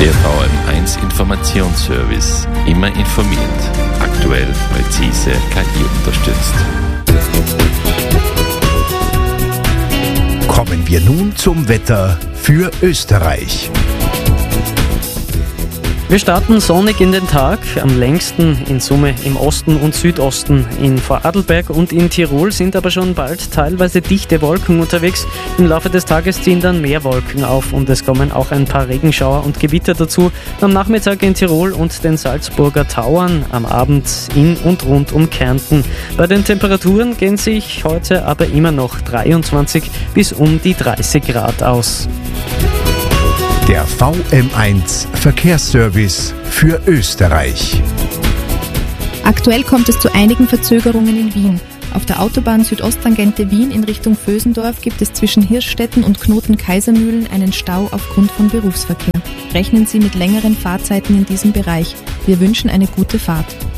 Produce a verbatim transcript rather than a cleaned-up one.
Der V M eins Informationsservice. Immer informiert. Aktuell, präzise, K I unterstützt. Kommen wir nun zum Wetter für Österreich. Wir starten sonnig in den Tag, am längsten in Summe im Osten und Südosten. In Vorarlberg und in Tirol sind aber schon bald teilweise dichte Wolken unterwegs. Im Laufe des Tages ziehen dann mehr Wolken auf und es kommen auch ein paar Regenschauer und Gewitter dazu. Am Nachmittag in Tirol und den Salzburger Tauern, am Abend in und rund um Kärnten. Bei den Temperaturen gehen sich heute aber immer noch dreiundzwanzig bis um die dreißig Grad aus. Der V M eins Verkehrsservice für Österreich. Aktuell kommt es zu einigen Verzögerungen in Wien. Auf der Autobahn Südosttangente Wien in Richtung Vösendorf gibt es zwischen Hirschstetten und Knoten-Kaisermühlen einen Stau aufgrund von Berufsverkehr. Rechnen Sie mit längeren Fahrzeiten in diesem Bereich. Wir wünschen eine gute Fahrt.